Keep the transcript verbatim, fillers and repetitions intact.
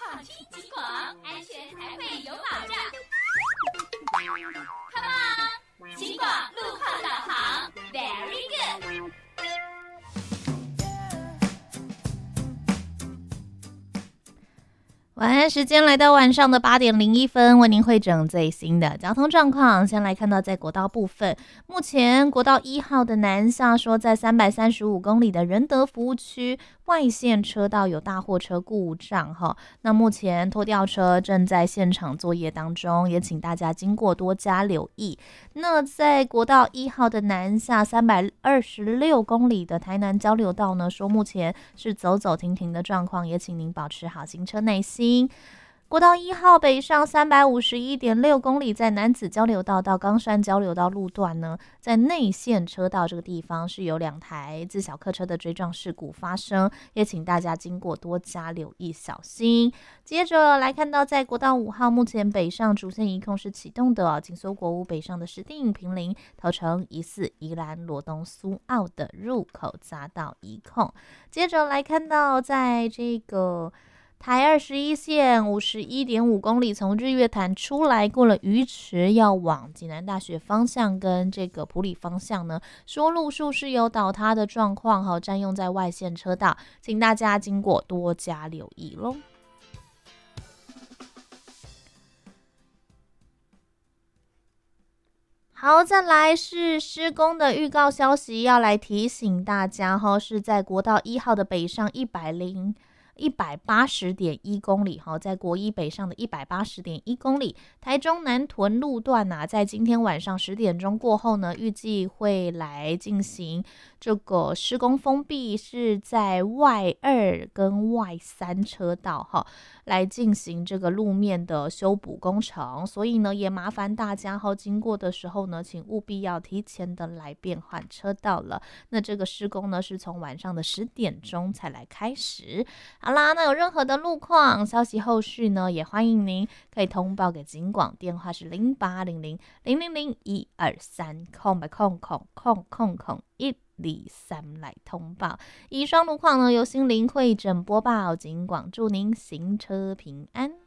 放轻警广，安全才会有保障。Come on， 警广路况导航 ，Very good。 晚安时间来到晚上的八点零一分，为您汇整最新的交通状况。先来看到在国道部分，目前国道一号的南下说，在三百三十五公里的仁德服务区外线车道有大货车故障哈，那目前拖吊车正在现场作业当中，也请大家经过多加留意。那在国道一号的南下三百二十六公里的台南交流道呢，说目前是走走停停的状况，也请您保持好行车耐心。国道一号北上三百五十一点六公里，在南子交流道到冈山交流道路段呢，在内线车道这个地方是有两台自小客车的追撞事故发生，也请大家经过多加留意小心。接着来看到在国道五号，目前北上主线一控是启动的，紧缩国五北上的石碇平林头城疑似宜兰罗东苏澳的入口匝道一控。接着来看到在这个台二十一线五十一点五公里，从日月潭出来，过了鱼池，要往济南大学方向跟这个埔里方向呢，说路数是有倒塌的状况哈，占用在外线车道，请大家经过多加留意咯。好，再来是施工的预告消息，要来提醒大家哈，是在国道一号的北上一百零。一百八十点一公里，在国一北上的一百八十点一公里，台中南屯路段啊，在今天晚上十点钟过后呢，预计会来进行这个施工封闭，是在外二跟外三车道哈，来进行这个路面的修补工程，所以呢，也麻烦大家哈，经过的时候呢，请务必要提前的来变换车道了。那这个施工呢，是从晚上的十点钟才来开始。好啦，那有任何的路况消息后续呢，也欢迎您可以通报给警广，电话是零八零零零零零一二三空白空空空空空一二三来通报。以上路况呢，由心灵会诊播报，警广祝您行车平安。